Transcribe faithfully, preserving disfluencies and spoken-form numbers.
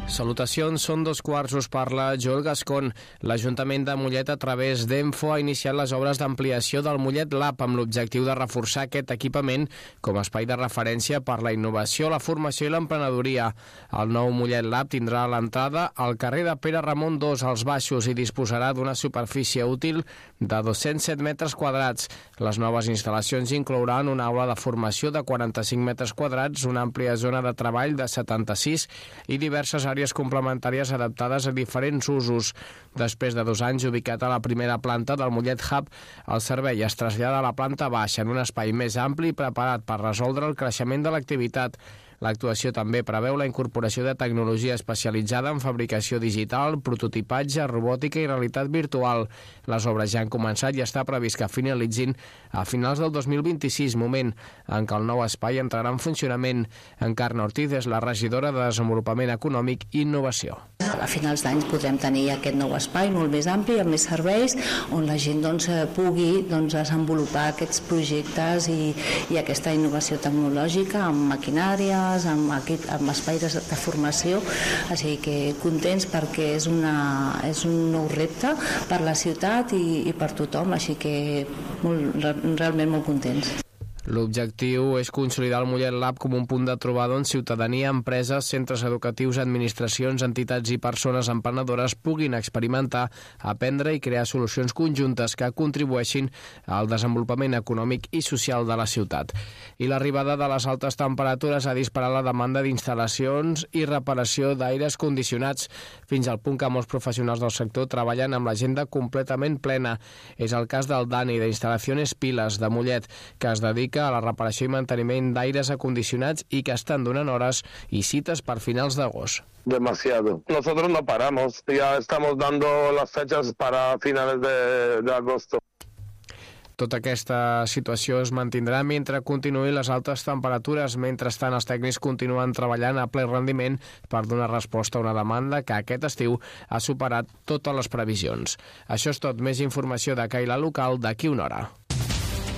Salutacions, són dos quarts, us parla Joel Gascon. L'Ajuntament de Mollet, a través d'Enfo, ha iniciat les obres d'ampliació del Mollet Lab amb l'objectiu de reforçar aquest equipament com a espai de referència per la innovació, la formació i l'emprenedoria. El nou Mollet Lab tindrà l'entrada al carrer de Pere Ramon dos, als baixos, i disposarà d'una superfície útil de dos-cents set metres quadrats. Les noves instal·lacions inclouran una aula de formació de quaranta-cinc metres quadrats, una àmplia zona de treball de setanta-sis i diverses àrees complementàries adaptades a diferents usos. Després de dos anys ubicat a la primera planta del Mollet Hub, el servei es trasllada a la planta baixa en un espai més ampli preparat per resoldre el creixement de l'activitat. L'actuació també preveu la incorporació de tecnologia especialitzada en fabricació digital, prototipatge, robòtica i realitat virtual. Les obres ja han començat i està previst que finalitzin a finals del dos mil vint-i-sis, moment en què el nou espai entrarà en funcionament. Encarna Ortiz és la regidora de Desenvolupament Econòmic i Innovació. A finals d'any podrem tenir aquest nou espai molt més ampli, amb més serveis, on la gent doncs, pugui doncs, desenvolupar aquests projectes i, i aquesta innovació tecnològica amb maquinàries, amb, equip, amb espais de, de formació. Així que contents perquè és, una, és un nou repte per la ciutat i, i per tothom, així que molt, realment molt contents. L'objectiu és consolidar el Mollet Lab com un punt de trobada on ciutadania, empreses, centres educatius, administracions, entitats i persones emprenedores puguin experimentar, aprendre i crear solucions conjuntes que contribueixin al desenvolupament econòmic i social de la ciutat. I l'arribada de les altes temperatures ha disparat la demanda d'instal·lacions i reparació d'aires condicionats, fins al punt que molts professionals del sector treballen amb l'agenda completament plena. És el cas del Dani, d'Instal·laciones Piles, de Mollet, que es dedica a la reparació i manteniment d'aires acondicionats y que estan donant hores y citas para finals de agosto. Demasiado. Nosotros no paramos, ya estamos dando las fechas para finales de, de agosto. Tota aquesta situació es mantindrà mentre continuïn les altes temperatures. Mentrestant, els tècnics continuen treballant a ple rendiment per donar resposta a una demanda que aquest estiu ha superat totes les previsions. Això és tot. Més informació de Caila Local d'aquí una hora.